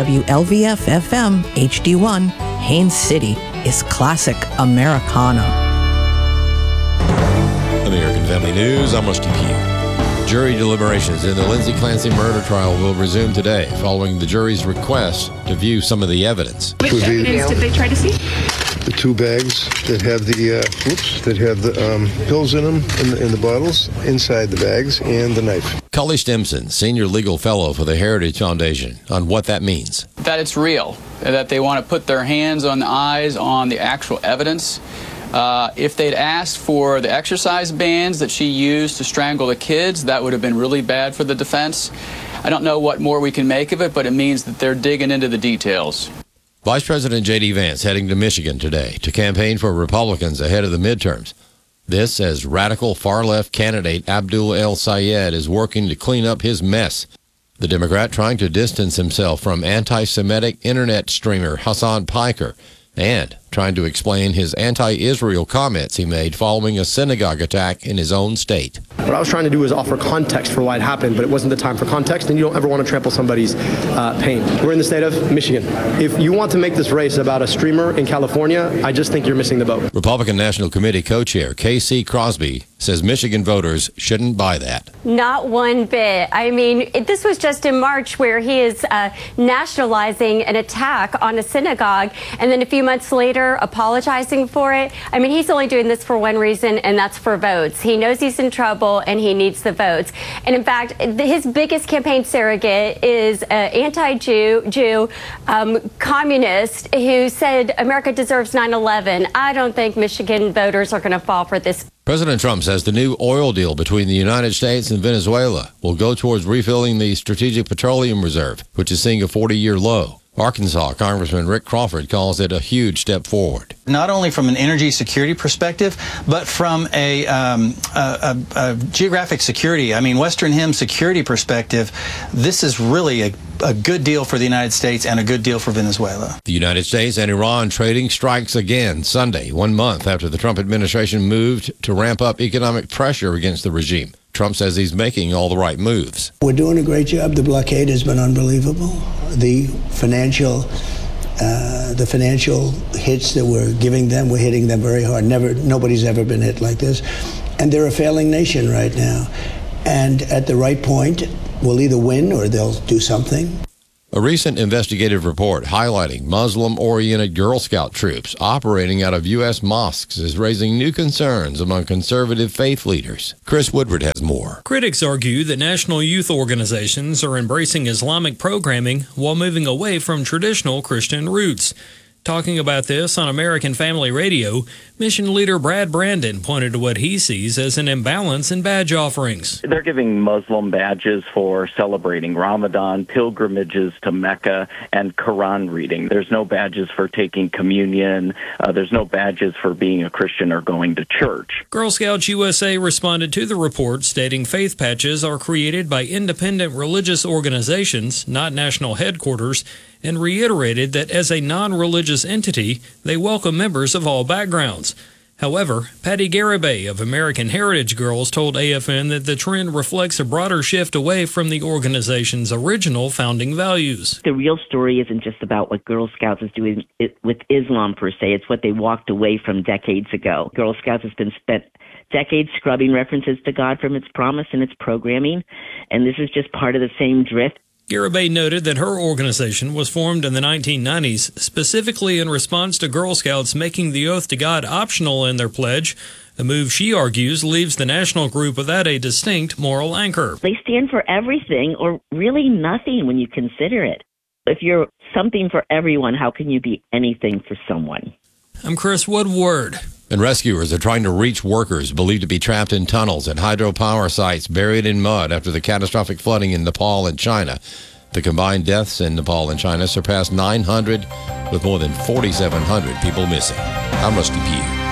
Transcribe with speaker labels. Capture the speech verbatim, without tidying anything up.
Speaker 1: W L V F F M H D one, Haines City, is classic Americana.
Speaker 2: American Family News, I'm Rusty Pugh. Jury deliberations in the Lindsay Clancy murder trial will resume today, following the jury's request to view some of the evidence.
Speaker 3: Which evidence did they try to see?
Speaker 4: The two bags that have the uh, whoops, that have the um, pills in them, in the, in the bottles, inside the bags, and the knife.
Speaker 2: Cully Stimson, senior legal fellow for the Heritage Foundation, on what that means.
Speaker 5: That it's real, that they want to put their hands on the eyes on the actual evidence. Uh, if they'd asked for the exercise bands that she used to strangle the kids, that would have been really bad for the defense. I don't know what more we can make of it, but it means that they're digging into the details.
Speaker 2: Vice President J D Vance heading to Michigan today to campaign for Republicans ahead of the midterms. This as radical far-left candidate Abdul El-Sayed is working to clean up his mess. The Democrat trying to distance himself from anti-Semitic internet streamer Hassan Piker and trying to explain his anti-Israel comments he made following a synagogue attack in his own state.
Speaker 6: What I was trying to do was offer context for why it happened, but it wasn't the time for context, and you don't ever want to trample somebody's uh, pain. We're in the state of Michigan. If you want to make this race about a streamer in California, I just think you're missing the boat.
Speaker 2: Republican National Committee co-chair K C Crosby says Michigan voters shouldn't buy that.
Speaker 7: Not one bit. I mean, it, this was just in March where he is uh, nationalizing an attack on a synagogue, and then a few months later apologizing for it. I mean, he's only doing this for one reason, and that's for votes. He knows he's in trouble, and he needs the votes. And in fact, his biggest campaign surrogate is an anti-Jew, Jew, um, communist who said America deserves nine eleven. I don't think Michigan voters are going to fall for this.
Speaker 2: President Trump says the new oil deal between the United States and Venezuela will go towards refilling the Strategic Petroleum Reserve, which is seeing a forty-year low. Arkansas Congressman Rick Crawford calls it a huge step forward.
Speaker 8: Not only from an energy security perspective, but from a, um, a, a, a geographic security, I mean, Western Hemisphere security perspective, this is really a, a good deal for the United States and a good deal for Venezuela.
Speaker 2: The United States and Iran trading strikes again Sunday, one month after the Trump administration moved to ramp up economic pressure against the regime. Trump says he's making all the right moves.
Speaker 9: We're doing a great job. The blockade has been unbelievable. The financial, uh, the financial hits that we're giving them, we're hitting them very hard. Never, nobody's ever been hit like this. And they're a failing nation right now. And at the right point, we'll either win or they'll do something.
Speaker 2: A recent investigative report highlighting Muslim-oriented Girl Scout troops operating out of U S mosques is raising new concerns among conservative faith leaders. Chris Woodward has more.
Speaker 10: Critics argue that national youth organizations are embracing Islamic programming while moving away from traditional Christian roots. Talking about this on American Family Radio, mission leader Brad Brandon pointed to what he sees as an imbalance in badge offerings.
Speaker 11: They're giving Muslim badges for celebrating Ramadan, pilgrimages to Mecca, and Quran reading. There's no badges for taking communion. Uh, there's no badges for being a Christian or going to church.
Speaker 10: Girl Scouts U S A responded to the report, stating faith patches are created by independent religious organizations, not national headquarters, and reiterated that as a non-religious entity, they welcome members of all backgrounds. However, Patty Garibay of American Heritage Girls told A F N that the trend reflects a broader shift away from the organization's original founding values.
Speaker 12: The real story isn't just about what Girl Scouts is doing with Islam per se. It's what they walked away from decades ago. Girl Scouts has been spent decades scrubbing references to God from its promise and its programming, and this is just part of the same drift.
Speaker 10: Garibay noted that her organization was formed in the nineteen nineties specifically in response to Girl Scouts making the oath to God optional in their pledge, a move she argues leaves the national group without a distinct moral anchor.
Speaker 12: They stand for everything or really nothing when you consider it. If you're something for everyone, how can you be anything for someone?
Speaker 10: I'm Chris Woodward.
Speaker 2: And rescuers are trying to reach workers believed to be trapped in tunnels at hydropower sites buried in mud after the catastrophic flooding in Nepal and China. The combined deaths in Nepal and China surpassed nine hundred, with more than forty-seven hundred people missing. I'm Rusty Pugh.